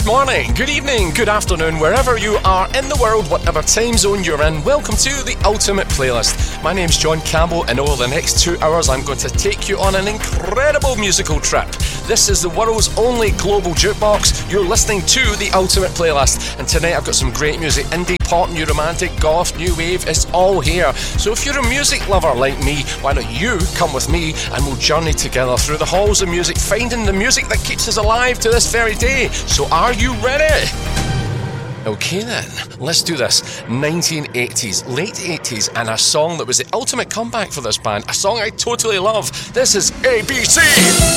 morning, good evening, good afternoon, wherever you are in the world, whatever time zone you're in, welcome to the Ultimate Playlist. My name's John Campbell, and over the next 2 hours I'm going to take you on an incredible musical trip. This is the world's only global jukebox. You're listening to the Ultimate Playlist, and tonight I've got some great music: indie, pop, new romantic, goth, new wave, it's all here. So if you're a music lover like me, why don't you come with me and we'll journey together through the halls of music, finding the music that keeps us alive to this very day. So are you ready? Okay then, let's do this. 1980s, late 80s, and a song that was the ultimate comeback for this band, a song I totally love. This is ABC.